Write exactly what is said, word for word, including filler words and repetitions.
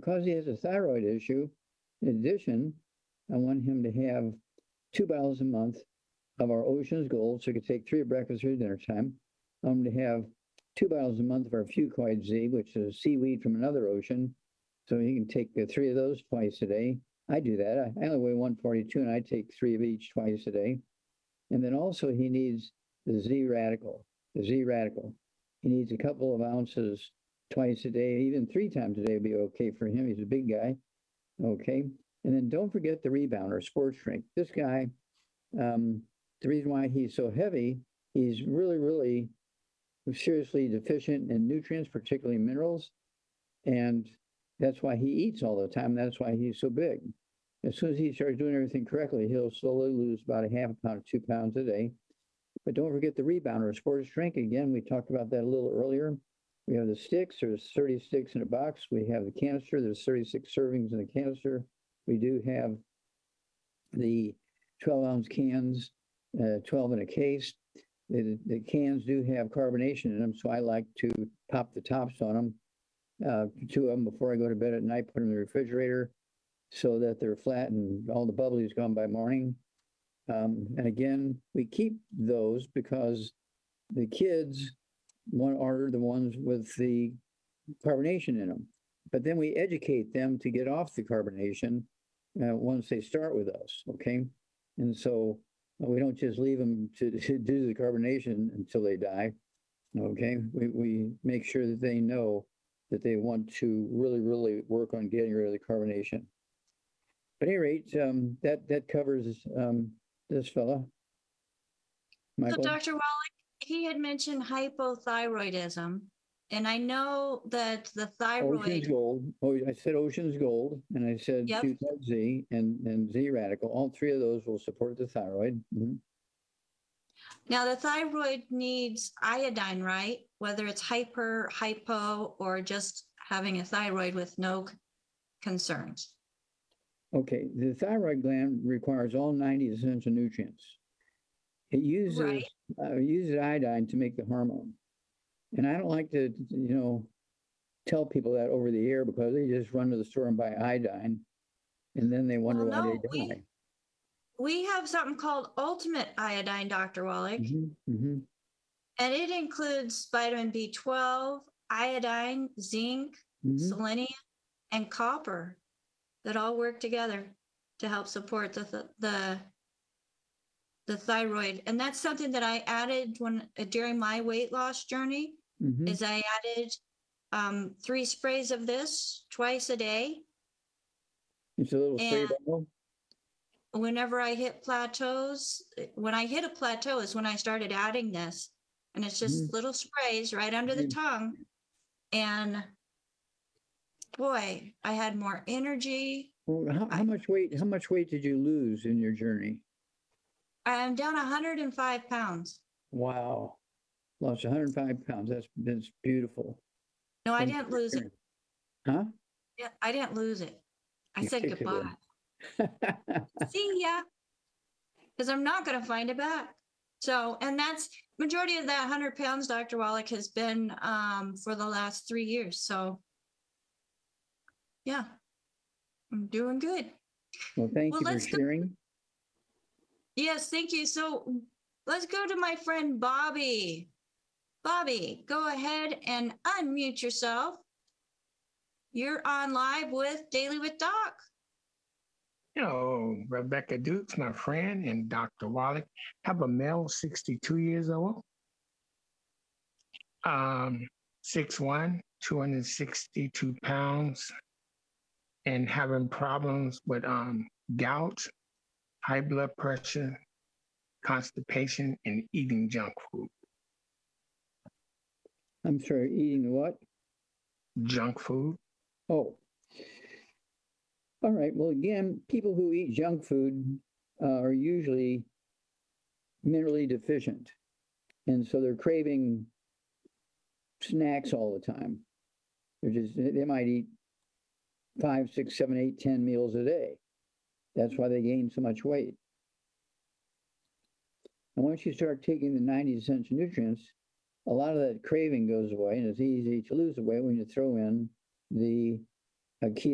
because he has a thyroid issue, in addition, I want him to have two bottles a month of our Ocean's Gold, so he could take three at breakfast or dinner time. I want him to have two bottles a month of our Fucoid Z, which is seaweed from another ocean, so he can take uh, three of those twice a day. I do that. I, I only weigh one forty-two, and I take three of each twice a day. And then also he needs the Z Radical, the Z Radical. He needs a couple of ounces twice a day, even three times a day would be okay for him. He's a big guy. Okay. And then don't forget the rebounder, sports drink. This guy, um, the reason why he's so heavy, he's really, really seriously deficient in nutrients, particularly minerals. And that's why he eats all the time. That's why he's so big. As soon as he starts doing everything correctly, he'll slowly lose about a half a pound, two pounds a day. But don't forget the rebounder, sports drink. Again, we talked about that a little earlier. We have the sticks. There's thirty sticks in a box. We have the canister. There's thirty-six servings in the canister. We do have the twelve ounce cans, uh, twelve in a case. The, the cans do have carbonation in them, so I like to pop the tops on them, uh, two of them before I go to bed at night, put them in the refrigerator so that they're flat and all the bubbly is gone by morning. Um, and again, we keep those because the kids want are the ones with the carbonation in them. But then we educate them to get off the carbonation uh, once they start with us, okay? And so uh, we don't just leave them to, to do the carbonation until they die, okay? We, we make sure that they know that they want to really, really work on getting rid of the carbonation. But at any rate, um, that, that covers um, this fella. Michael? So Doctor Wallach, he had mentioned hypothyroidism, and I know that the thyroid. Ocean's Gold. Oh, I said Ocean's Gold, and I said Yep. Fucoid Z and, and Z Radical. All three of those will support the thyroid. Mm-hmm. Now, the thyroid needs iodine, right? Whether it's hyper, hypo, or just having a thyroid with no concerns. Okay, the thyroid gland requires all ninety essential nutrients. It uses Right. uh, uses iodine to make the hormone, and I don't like to, you know, tell people that over the air because they just run to the store and buy iodine, and then they wonder Well, why no, they we, die. we have something called Ultimate Iodine, Doctor Wallach, Mm-hmm, mm-hmm. and it includes vitamin B twelve, iodine, zinc, Mm-hmm. selenium, and copper that all work together to help support the th- the the thyroid. And that's something that I added when uh, during my weight loss journey. Mm-hmm. Is I added um, three sprays of this twice a day. It's a little spray And bottle. whenever I hit plateaus, when I hit a plateau is when I started adding this. And it's just Mm-hmm. little sprays right under the tongue. And boy, I had more energy. Well, how, how I, much weight? How much weight did you lose in your journey? I'm down one hundred five pounds. Wow, lost one hundred five pounds. That's that's beautiful. No, I And didn't lose it. huh? Yeah, I didn't lose it. I You said kicked it goodbye. in. See ya. Because I'm not going to find it back. So, and that's majority of that one hundred pounds, Doctor Wallach, has been um, for the last three years. So, yeah, I'm doing good. Well, thank Well, you for let's go. sharing. Yes, thank you. So, let's go to my friend Bobby. Bobby, go ahead and unmute yourself. You're on live with Daily with Doc. Hello, Rebecca Dukes, my friend, and Doctor Wallach. Have a male, sixty-two years old, um, six one, two hundred sixty-two pounds, and having problems with um, gout, high blood pressure, constipation, and eating junk food. I'm sorry, eating what? Junk food. Oh. All right. Well, again, people who eat junk food uh, are usually minerally deficient. And so they're craving snacks all the time. They're just, they might eat five, six, seven, eight, ten meals a day. That's why they gain so much weight. And once you start taking the ninety essential nutrients, a lot of that craving goes away, and it's easy to lose the weight when you throw in the uh,